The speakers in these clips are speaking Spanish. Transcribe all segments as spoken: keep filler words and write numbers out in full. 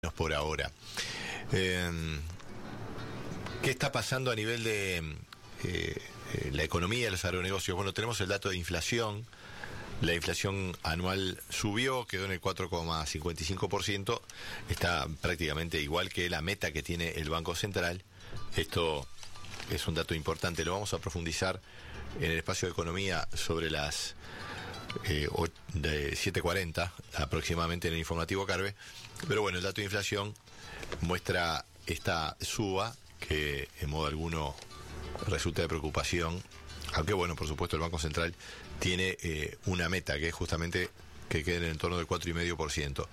por ahora. Eh, ¿Qué está pasando a nivel de eh, eh, la economía de los agronegocios? Bueno, tenemos el dato de inflación. La inflación anual subió, quedó en el cuatro coma cincuenta y cinco por ciento. Está prácticamente igual que la meta que tiene el Banco Central. Esto es un dato importante. Lo vamos a profundizar en el espacio de economía sobre las eh, de siete cuarenta aproximadamente en el informativo Carve. Pero bueno, el dato de inflación muestra esta suba que en modo alguno resulta de preocupación, aunque bueno, por supuesto el Banco Central tiene eh, una meta que es justamente que quede en el entorno del cuatro coma cinco por ciento.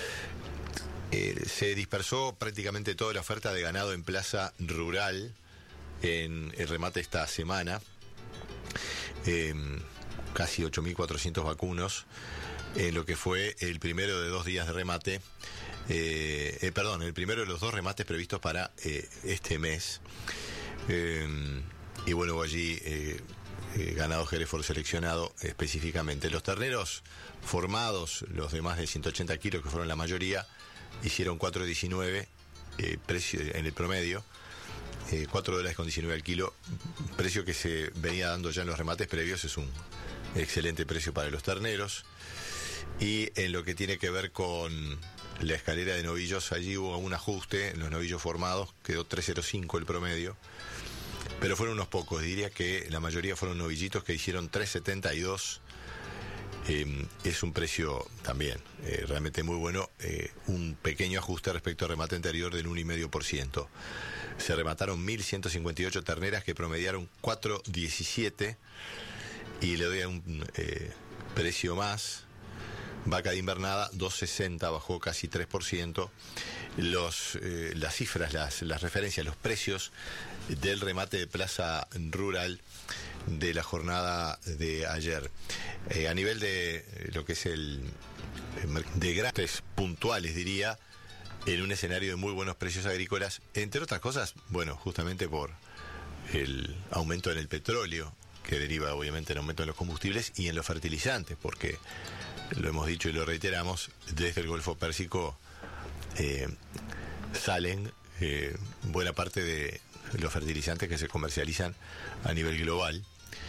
Eh, se dispersó prácticamente toda la oferta de ganado en plaza rural en el remate esta semana, eh, casi ocho mil cuatrocientos vacunos en lo que fue el primero de dos días de remate. Eh, eh, perdón, el primero de los dos remates previstos para eh, este mes. Eh, y bueno, allí eh, eh, ganado Hereford seleccionado específicamente. Los terneros formados, los de más de ciento ochenta kilos, que fueron la mayoría, hicieron cuatro diecinueve eh, precio en el promedio, eh, cuatro dólares con diecinueve al kilo, precio que se venía dando ya en los remates previos. Es un excelente precio para los terneros. Y en lo que tiene que ver con la escalera de novillos, allí hubo un ajuste en los novillos formados, quedó tres cero cinco el promedio, pero fueron unos pocos. Diría que la mayoría fueron novillitos que hicieron tres setenta y dos. Eh, es un precio también eh, realmente muy bueno, eh, un pequeño ajuste respecto al remate anterior del uno coma cinco por ciento. Se remataron mil ciento cincuenta y ocho terneras que promediaron cuatro diecisiete, y le doy un eh, precio más. Vaca de invernada dos sesenta, bajó casi tres por ciento. Los, eh, las cifras, las, las referencias, los precios del remate de plaza rural de la jornada de ayer. Eh, a nivel de lo que es el de grandes puntuales, diría, en un escenario de muy buenos precios agrícolas, entre otras cosas, bueno, justamente por el aumento en el petróleo, que deriva obviamente en aumento en los combustibles y en los fertilizantes, porque lo hemos dicho y lo reiteramos, desde el Golfo Pérsico eh, salen eh, buena parte de los fertilizantes que se comercializan a nivel global,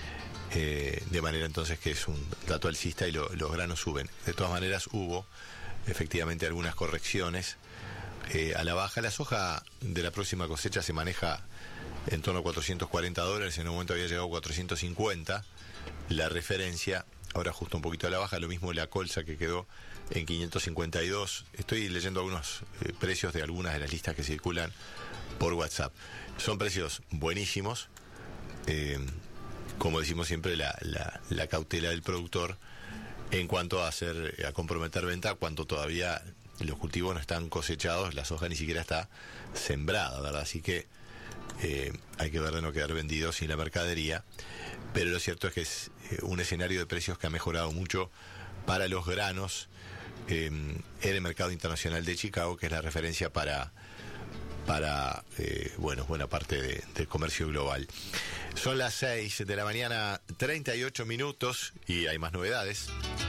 eh, de manera entonces que es un dato alcista y lo, los granos suben. De todas maneras hubo efectivamente algunas correcciones eh, a la baja. La soja de la próxima cosecha se maneja en torno a cuatrocientos cuarenta dólares, en un momento había llegado a cuatrocientos cincuenta la referencia. Ahora justo un poquito a la baja, lo mismo la colza, que quedó en quinientos cincuenta y dos. Estoy leyendo algunos eh, precios de algunas de las listas que circulan por WhatsApp. Son precios buenísimos. Eh, como decimos siempre, la, la, la cautela del productor en cuanto a hacer, a comprometer venta, cuando todavía los cultivos no están cosechados, la soja ni siquiera está sembrada, ¿verdad? Así que Eh, hay que ver de no quedar vendidos sin la mercadería, pero lo cierto es que es eh, un escenario de precios que ha mejorado mucho para los granos eh, en el mercado internacional de Chicago, que es la referencia para para eh, bueno, buena parte de, del comercio global. Son las seis de la mañana, treinta y ocho minutos, y hay más novedades.